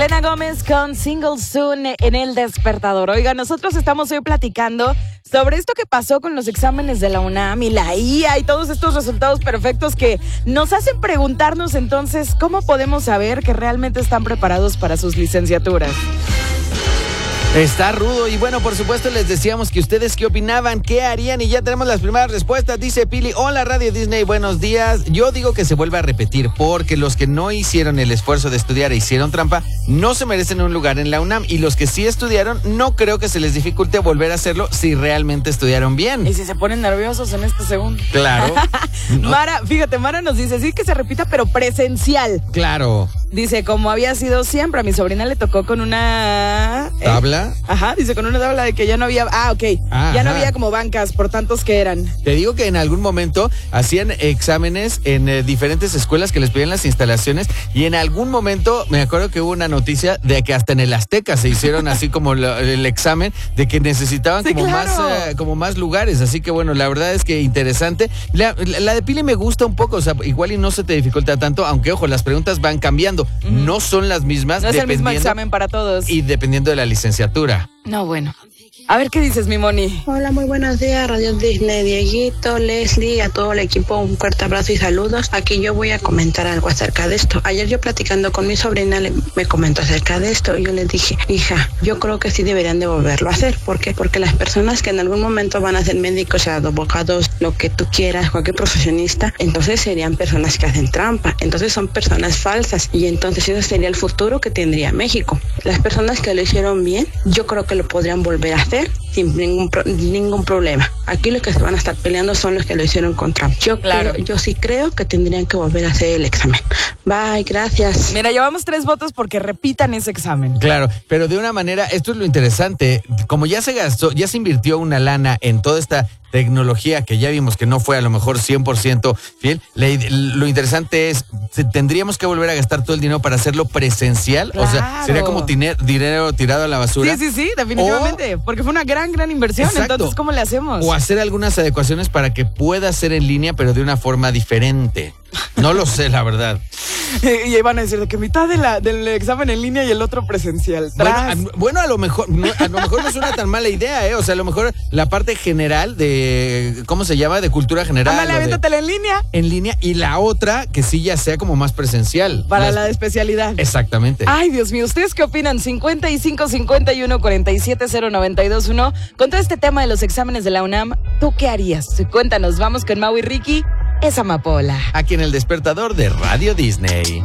Selena Gómez con Single Soon en El Despertador. Oiga, nosotros estamos hoy platicando sobre esto que pasó con los exámenes de la UNAM y la IA y todos estos resultados perfectos que nos hacen preguntarnos entonces cómo podemos saber que realmente están preparados para sus licenciaturas. Está rudo y bueno, por supuesto les decíamos que ustedes qué opinaban, qué harían y ya tenemos las primeras respuestas. Dice Pili, hola Radio Disney, buenos días. Yo digo que se vuelva a repetir porque los que no hicieron el esfuerzo de estudiar e hicieron trampa no se merecen un lugar en la UNAM y los que sí estudiaron no creo que se les dificulte volver a hacerlo si realmente estudiaron bien. Y si se ponen nerviosos en este segundo. Claro. No. Mara nos dice, sí que se repita pero presencial. Claro. Dice, como había sido siempre, a mi sobrina le tocó con una... ¿Tabla? Ajá, dice, con una tabla de que ya no había... Ya no había como bancas por tantos que eran. Te digo que en algún momento hacían exámenes en diferentes escuelas que les pedían las instalaciones y en algún momento me acuerdo que hubo una noticia de que hasta en el Azteca se hicieron así como el examen de que necesitaban sí, como más lugares. Así que bueno, la verdad es que interesante. La de Pili me gusta un poco, o sea, igual y no se te dificulta tanto, aunque ojo, las preguntas van cambiando. No son las mismas. No es el mismo examen para todos. Y dependiendo de la licenciatura. No, bueno. A ver, ¿qué dices, mi Moni? Hola, muy buenos días, Radio Disney, Dieguito, Leslie, a todo el equipo, un fuerte abrazo y saludos. Aquí yo voy a comentar algo acerca de esto. Ayer yo platicando con mi sobrina me comentó acerca de esto y yo le dije, hija, yo creo que sí deberían de volverlo a hacer. ¿Por qué? Porque las personas que en algún momento van a ser médicos, abogados, lo que tú quieras, cualquier profesionista, entonces serían personas que hacen trampa, entonces son personas falsas y entonces ese sería el futuro que tendría México. Las personas que lo hicieron bien, yo creo que lo podrían volver a hacer sin ningún problema. Aquí los que se van a estar peleando son los que lo hicieron con trampa. Yo sí creo que tendrían que volver a hacer el examen. Bye, gracias. Mira, llevamos 3 votos porque repitan ese examen. Claro, pero de una manera, esto es lo interesante, como ya se gastó, ya se invirtió una lana en toda esta tecnología que ya vimos que no fue a lo mejor 100% fiel, lo interesante es, tendríamos que volver a gastar todo el dinero para hacerlo presencial, claro. O sea, sería como dinero tirado a la basura. Sí, definitivamente, porque fue una gran inversión, exacto. Entonces, ¿cómo le hacemos? O hacer algunas adecuaciones para que pueda ser en línea, pero de una forma diferente. No lo sé, la verdad. Y iban a decir de que mitad del examen en línea y el otro presencial. Bueno, a lo mejor no es una tan mala idea, ¿eh? O sea, a lo mejor la parte general de, ¿cómo se llama? De cultura general. Ándale, aviéntatela en línea. En línea, y la otra que sí ya sea como más presencial. Para la de especialidad. Exactamente. Ay, Dios mío, ¿ustedes qué opinan? 55 51 47 0921. Con todo este tema de los exámenes de la UNAM, ¿tú qué harías? Cuéntanos, vamos con Mau y Ricky. Es Amapola. Aquí en El Despertador de Radio Disney.